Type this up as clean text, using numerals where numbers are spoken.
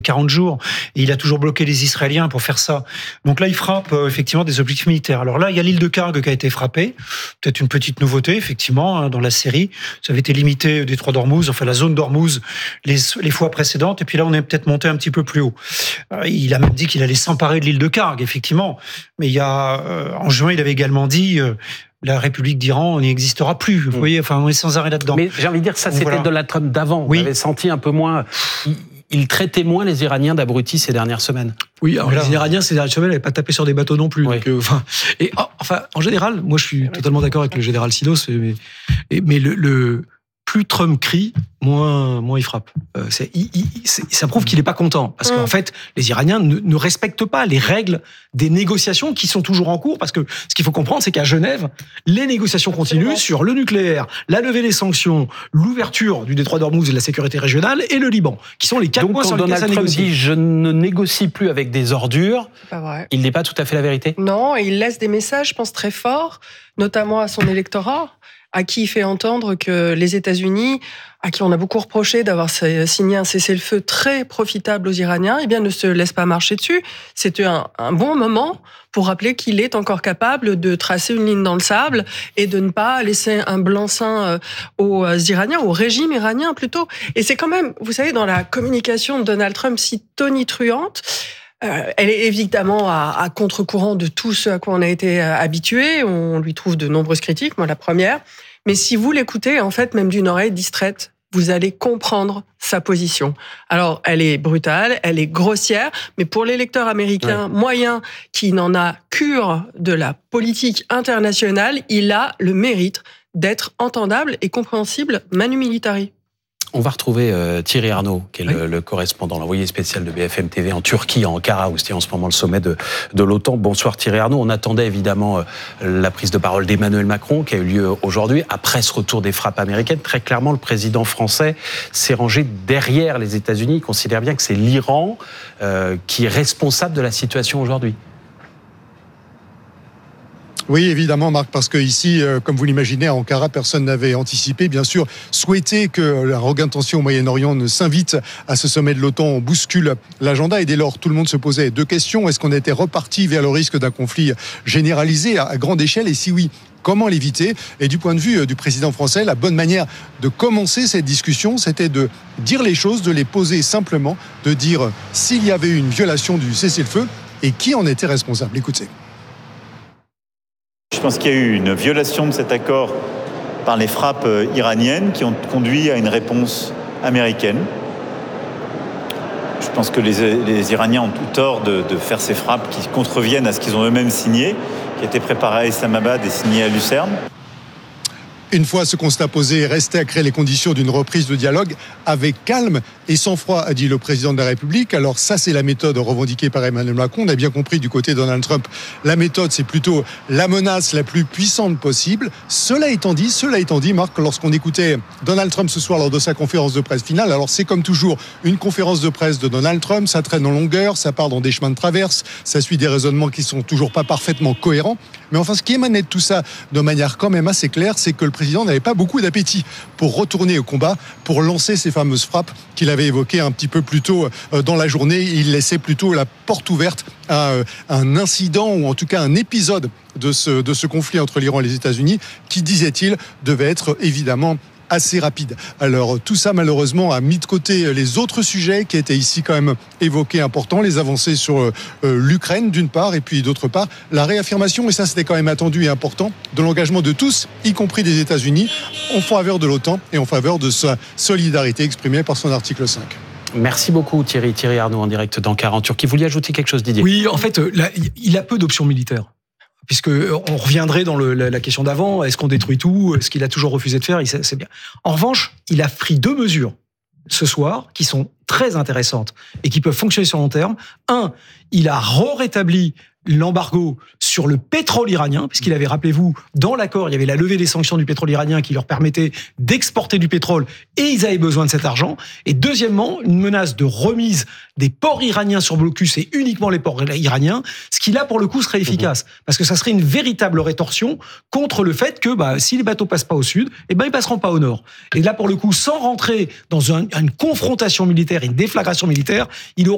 40 jours, et il a toujours bloqué les Israéliens pour faire ça. Donc là, il frappe effectivement des objectifs militaires. Alors là, il y a l'île de Karg qui a été frappée, peut-être une petite nouveauté, effectivement, dans la série. Ça avait été limité au détroit d'Ormuz, enfin la zone d'Ormuz, les fois précédentes, et puis là, on est peut-être monté un petit peu plus haut. Il a même dit qu'il allait s'emparer de l'île de Karg, effectivement. Mais il y a, en juin, il avait également dit... la République d'Iran n'existera plus. Vous voyez, enfin, on est sans arrêt là-dedans. Mais j'ai envie de dire, ça, c'était Donald Trump d'avant. Oui. On avait senti un peu moins... Il traitait moins les Iraniens d'abrutis ces dernières semaines. Oui, alors les Iraniens ces dernières semaines n'avaient pas tapé sur des bateaux non plus. Oui. Donc, en général, moi je suis totalement d'accord avec le général Sidos, mais le plus Trump crie, moins il frappe. Ça prouve qu'il n'est pas content. Parce qu'en fait, les Iraniens ne respectent pas les règles des négociations qui sont toujours en cours. Parce que ce qu'il faut comprendre, c'est qu'à Genève, les négociations continuent sur le nucléaire, la levée des sanctions, l'ouverture du détroit d'Ormuz et de la sécurité régionale, et le Liban, qui sont les 4 points sur lesquels ça négocie. Donc quand Donald Trump dit « je ne négocie plus avec des ordures », il n'est pas tout à fait la vérité. Non, il laisse des messages, je pense, très forts, notamment à son électorat, à qui il fait entendre que les États-Unis, à qui on a beaucoup reproché d'avoir signé un cessez-le-feu très profitable aux Iraniens, eh bien, ne se laisse pas marcher dessus. C'était un bon moment pour rappeler qu'il est encore capable de tracer une ligne dans le sable et de ne pas laisser un blanc-seing aux Iraniens, au régime iranien plutôt. Et c'est quand même, vous savez, dans la communication de Donald Trump si tonitruante, elle est évidemment à contre-courant de tout ce à quoi on a été habitué. On lui trouve de nombreuses critiques, moi la première. Mais si vous l'écoutez, en fait, même d'une oreille distraite, vous allez comprendre sa position. Alors, elle est brutale, elle est grossière, mais pour l'électeur américain moyen qui n'en a cure de la politique internationale, il a le mérite d'être entendable et compréhensible manu militari. On va retrouver Thierry Arnaud, qui est le correspondant, l'envoyé spécial de BFM TV en Turquie, à Ankara, où c'était en ce moment le sommet de l'OTAN. Bonsoir Thierry Arnaud. On attendait évidemment la prise de parole d'Emmanuel Macron, qui a eu lieu aujourd'hui, après ce retour des frappes américaines. Très clairement, le président français s'est rangé derrière les États-Unis. Il considère bien que c'est l'Iran qui est responsable de la situation aujourd'hui. Oui, évidemment, Marc, parce que ici, comme vous l'imaginez, à Ankara, personne n'avait anticipé, bien sûr, souhaité que la regain tension au Moyen-Orient ne s'invite à ce sommet de l'OTAN, on bouscule l'agenda, et dès lors, tout le monde se posait 2 questions. Est-ce qu'on était reparti vers le risque d'un conflit généralisé à grande échelle? Et si oui, comment l'éviter? Et du point de vue du président français, la bonne manière de commencer cette discussion, c'était de dire les choses, de les poser simplement, de dire s'il y avait eu une violation du cessez-le-feu et qui en était responsable. Écoutez. Je pense qu'il y a eu une violation de cet accord par les frappes iraniennes qui ont conduit à une réponse américaine. Je pense que les Iraniens ont tout tort de faire ces frappes qui contreviennent à ce qu'ils ont eux-mêmes signé, qui a été préparé à Islamabad et signé à Lucerne. Une fois ce constat posé, rester à créer les conditions d'une reprise de dialogue avec calme et sang-froid, a dit le président de la République. Alors ça, c'est la méthode revendiquée par Emmanuel Macron. On a bien compris du côté de Donald Trump, la méthode, c'est plutôt la menace la plus puissante possible. Cela étant dit, Marc, lorsqu'on écoutait Donald Trump ce soir lors de sa conférence de presse finale, alors c'est comme toujours une conférence de presse de Donald Trump, ça traîne en longueur, ça part dans des chemins de traverse, ça suit des raisonnements qui sont toujours pas parfaitement cohérents. Mais enfin, ce qui émanait de tout ça de manière quand même assez claire, c'est que le président n'avait pas beaucoup d'appétit pour retourner au combat, pour lancer ces fameuses frappes qu'il avait évoquées un petit peu plus tôt dans la journée. Il laissait plutôt la porte ouverte à un incident ou en tout cas un épisode de ce conflit entre l'Iran et les États-Unis qui, disait-il, devait être évidemment assez rapide. Alors tout ça malheureusement a mis de côté les autres sujets qui étaient ici quand même évoqués importants, les avancées sur l'Ukraine d'une part et puis d'autre part la réaffirmation, et ça c'était quand même attendu et important, de l'engagement de tous, y compris des États-Unis, en faveur de l'OTAN et en faveur de sa solidarité exprimée par son article 5. Merci beaucoup Thierry Arnaud en direct d'Ankara en Turquie. Vous vouliez ajouter quelque chose, Didier? Oui, en fait, il a peu d'options militaires. Puisqu'on reviendrait dans la question d'avant, est-ce qu'on détruit tout? Ce qu'il a toujours refusé de faire, c'est bien. En revanche, il a pris 2 mesures ce soir qui sont très intéressantes et qui peuvent fonctionner sur long terme. 1, il a rétabli l'embargo sur le pétrole iranien, puisqu'il avait, rappelez-vous, dans l'accord, il y avait la levée des sanctions du pétrole iranien qui leur permettait d'exporter du pétrole et ils avaient besoin de cet argent. Et deuxièmement, une menace de remise des ports iraniens sur blocus et uniquement les ports iraniens, ce qui là, pour le coup, serait efficace. Parce que ça serait une véritable rétorsion contre le fait que si les bateaux passent pas au sud, ils passeront pas au nord. Et là, pour le coup, sans rentrer dans une confrontation militaire, une déflagration militaire, il aurait